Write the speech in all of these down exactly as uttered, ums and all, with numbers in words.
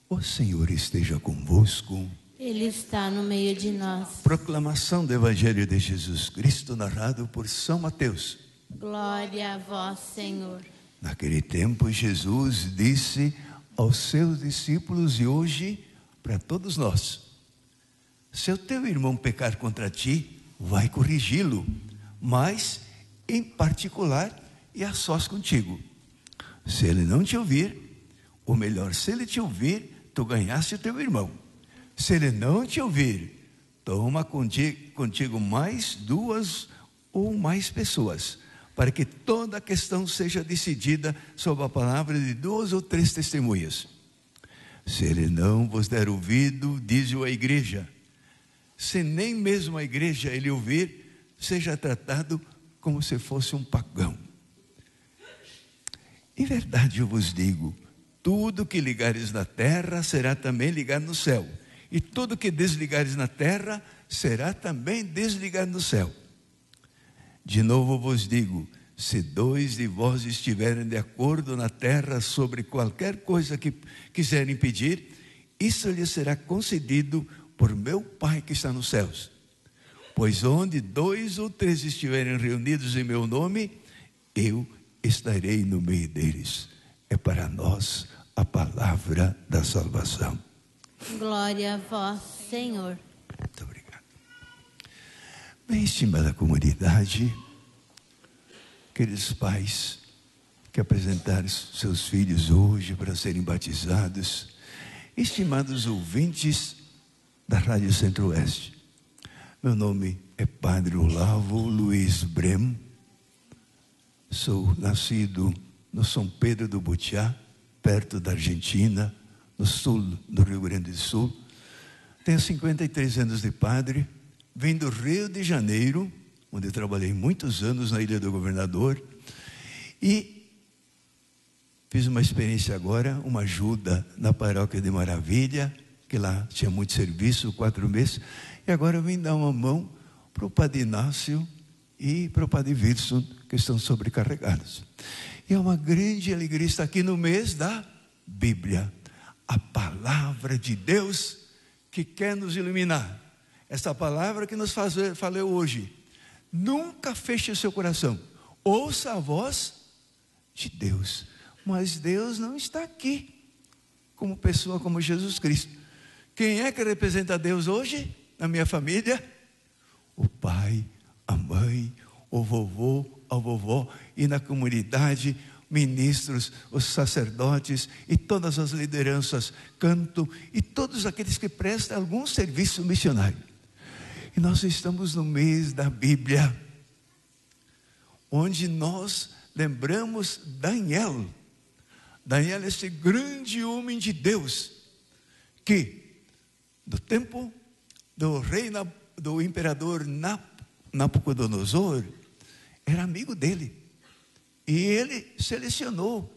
O Senhor esteja convosco. Ele está no meio de nós. Proclamação do Evangelho de Jesus Cristo, narrado por São Mateus. Glória a vós, Senhor. Naquele tempo, Jesus disse aos seus discípulos e hoje para todos nós: se o teu irmão pecar contra ti, vai corrigi-lo, mas em particular e a sós contigo. Se ele não te ouvir, ou melhor, se ele te ouvir, tu ganhaste o teu irmão. Se ele não te ouvir, toma contigo, contigo mais duas ou mais pessoas, para que toda a questão seja decidida sob a palavra de duas ou três testemunhas. Se ele não vos der ouvido, diz-o à igreja. Se nem mesmo a igreja ele ouvir, seja tratado como se fosse um pagão. Em verdade eu vos digo, tudo que ligares na terra será também ligado no céu, e tudo que desligares na terra será também desligado no céu. De novo vos digo, se dois de vós estiverem de acordo na terra sobre qualquer coisa que quiserem pedir, isso lhes será concedido por meu Pai que está nos céus. Pois onde dois ou três estiverem reunidos em meu nome, eu estarei no meio deles. É para nós a palavra da salvação. Glória a vós, Senhor. Muito obrigado. Bem, estimada comunidade, queridos pais que apresentaram seus filhos hoje para serem batizados, estimados ouvintes da Rádio Centro-Oeste, meu nome é Padre Olavo Luiz Brem, sou nascido no São Pedro do Butiá, perto da Argentina, no sul do Rio Grande do Sul. Tenho cinquenta e três anos de padre, vim do Rio de Janeiro, onde trabalhei muitos anos na Ilha do Governador, e fiz uma experiência agora, uma ajuda na Paróquia de Maravilha, que lá tinha muito serviço, quatro meses, e agora eu vim dar uma mão para o Padre Inácio e para o Padre Wilson, que estão sobrecarregados. E é uma grande alegria estar aqui no mês da Bíblia, a palavra de Deus que quer nos iluminar. Essa palavra que nos faz, falou hoje. Nunca feche o seu coração, ouça a voz de Deus, mas Deus não está aqui como pessoa, como Jesus Cristo. Quem é que representa Deus hoje na minha família? O pai, a mãe, o vovô, a vovó, e na comunidade, ministros, os sacerdotes e todas as lideranças, canto e todos aqueles que prestam algum serviço missionário. E nós estamos no mês da Bíblia, onde nós lembramos Daniel. Daniel é esse grande homem de Deus, que do tempo do rei, do imperador Nabucodonosor, era amigo dele. E ele selecionou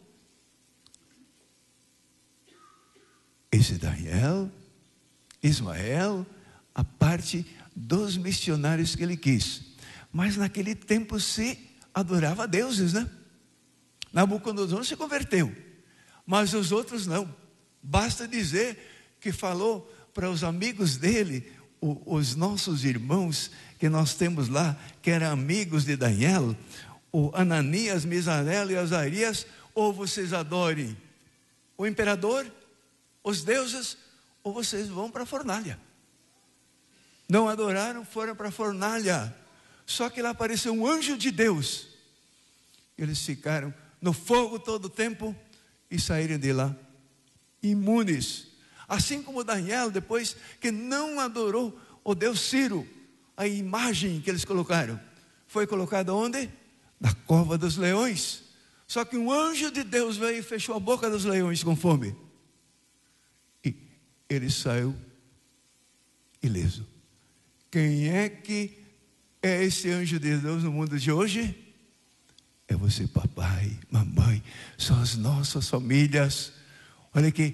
esse Daniel, Ismael, a parte dos missionários que ele quis. Mas naquele tempo se adorava deuses, né? Nabucodonosor se converteu, mas os outros não. Basta dizer que falou para os amigos dele, os nossos irmãos que nós temos lá, que eram amigos de Daniel, o Ananias, Misael e Azarias: ou vocês adorem o imperador, os deuses, ou vocês vão para a fornalha. Não adoraram, foram para a fornalha. Só que lá apareceu um anjo de Deus. Eles ficaram no fogo todo o tempo e saíram de lá imunes. Assim como Daniel, depois que não adorou o Deus Ciro, a imagem que eles colocaram foi colocada onde? Na cova dos leões. Só que um anjo de Deus veio e fechou a boca dos leões com fome. E ele saiu ileso. Quem é que é esse anjo de Deus no mundo de hoje? É você, papai, mamãe, são as nossas famílias. Olha aqui,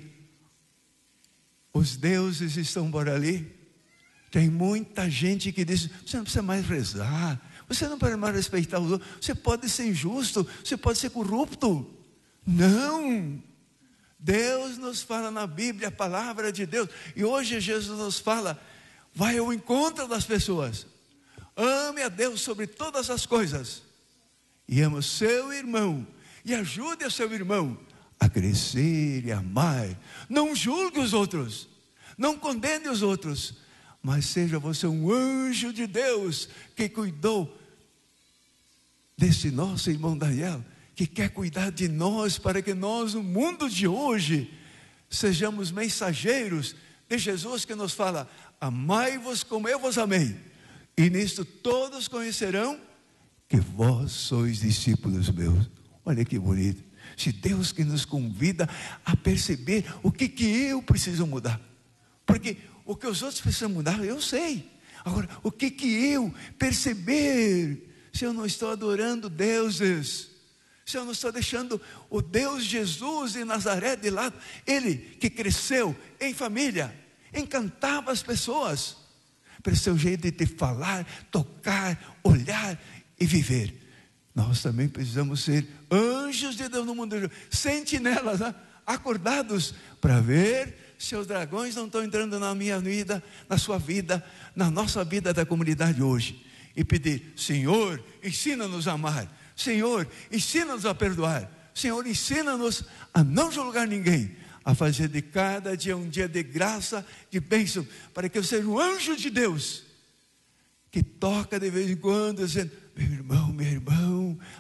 os deuses estão por ali. Tem muita gente que diz: você não precisa mais rezar, você não pode mais respeitar os outros, você pode ser injusto, você pode ser corrupto. Não, Deus nos fala na Bíblia, a palavra de Deus, e hoje Jesus nos fala, vai ao encontro das pessoas, ame a Deus sobre todas as coisas, e ame o seu irmão, e ajude o seu irmão a crescer e amar. Não julgue os outros, não condene os outros, mas seja você um anjo de Deus, que cuidou desse nosso irmão Daniel, que quer cuidar de nós, para que nós, no mundo de hoje, sejamos mensageiros de Jesus, que nos fala, amai-vos como eu vos amei, e nisto todos conhecerão que vós sois discípulos meus. Olha que bonito, se Deus que nos convida a perceber o que que eu preciso mudar, porque o que os outros precisam mudar, eu sei, agora, o que que eu perceber, se eu não estou adorando deuses, se eu não estou deixando o Deus Jesus de Nazaré de lado, Ele que cresceu em família, encantava as pessoas, pelo seu jeito de te falar, tocar, olhar e viver. Nós também precisamos ser anjos de Deus no mundo, sentinelas, né? Acordados para ver se os dragões não estão entrando na minha vida, na sua vida, na nossa vida da comunidade hoje, e pedir, Senhor, ensina-nos a amar, Senhor, ensina-nos a perdoar, Senhor, ensina-nos a não julgar ninguém, a fazer de cada dia um dia de graça, de bênção, para que eu seja um anjo de Deus, que toca de vez em quando, dizendo, meu irmão, meu irmão,